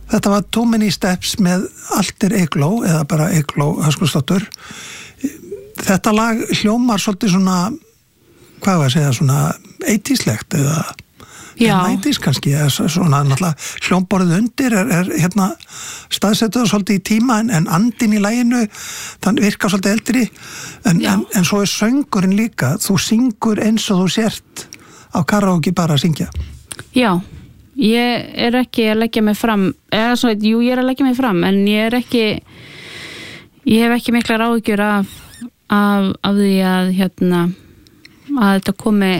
Þetta var Too Many Steps með Alter Eglo eða bara Eglo Höskuldsdóttur. Þetta lag hljómar svolítið svona, hvað var að segja, svona 80s-legt eða 90s kannski, svona náttúrulega hljómborðið undir er hérna staðsettur svolítið í tíma en andin í laginu, þann virkar svolítið eldri en svo er söngurinn líka, þú syngur eins og þú sért á karaoke bara að syngja. Já, ég er ekki að leggja mig fram, eða svona, jú ég er að leggja mig fram en ég hef ekki miklar áhyggjur af því að að þetta komi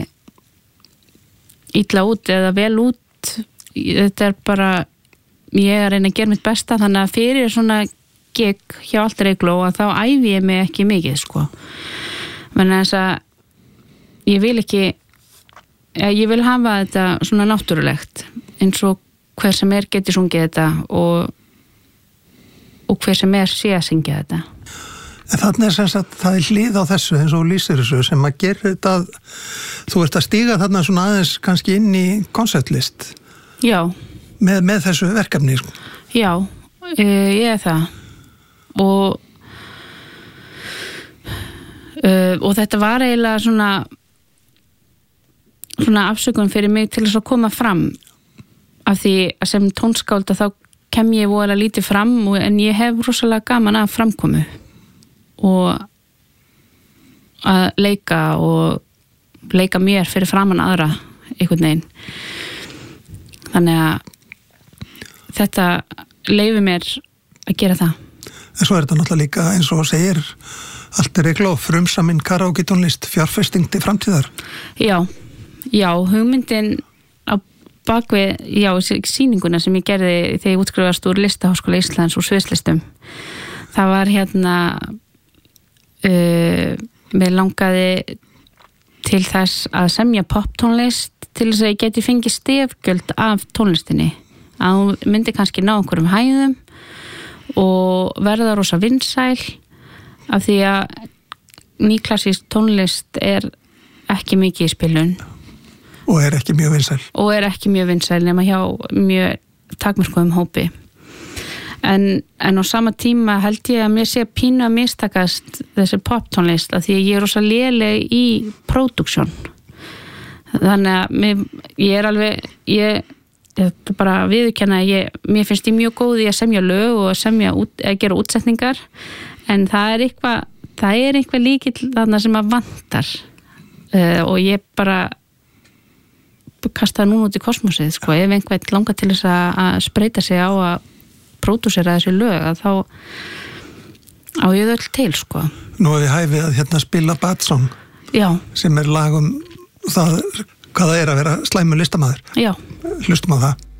illa út eða vel út. Þetta er bara, ég er að reyna að gera mitt besta, þannig að fyrir svona gig hjá Alter Eglo að þá æfi ég mig ekki mikið sko. Menn þess að ég vil hafa þetta svona náttúrulegt eins og hver sem geti sungið þetta og hver sem sé að syngja þetta. En þannig sem sagt, það er hlið á þessu eins og lýsir þessu sem að gera þetta að þú ert að stíga þarna svona aðeins kannski inn í konsertlist. Já. Með þessu verkefni, sko. Já, ég er það. Og þetta var eiginlega svona afsökun fyrir mig til þess að koma fram af því að sem tónskálda þá kem ég voðalega lítið fram en ég hef rosalega gaman að framkomu og að leika mér fyrir framan aðra einhvern veginn. Þannig að þetta leyfir mér að gera það. En svo er þetta náttúrulega líka eins og segir Alter Eglo frumsaminn karaoke tónlist fjárfesting til framtíðar. Já, hugmyndin á bakvið, sýninguna sem ég gerði þegar ég útskrifast úr Listaháskóla Íslands úr sviðslistum. Það var mér langaði til þess að semja poptónlist til þess að ég geti fengið stefgjöld af tónlistinni, að hún myndi kannski ná einhverjum hæðum og verða rosa vinsæl af því að nýklassísk tónlist er ekki mikið í spilun og er ekki mjög vinsæl nema hjá mjög takmörkuðum hópi. En á sama tíma held ég að mér sé pínu að mistakast þessi poptónlist af því að ég er rosa léleg í próduksjón. Þannig að ég er bara að viðurkenna að mér finnst ég mjög góð í að semja lög og að gera útsetningar en það er eitthvað líkill þarna sem að vantar og ég bara kasta núna út í kosmosið sko. Ef einhvern langar til þess að spreita sig á að pródúsera þessi lög að þá á ég þau öll til sko. Nú hef ég hæfið að spila Bad Song sem er lag það hvað það er að vera slæmur listamaður. Já. Hlustum á það.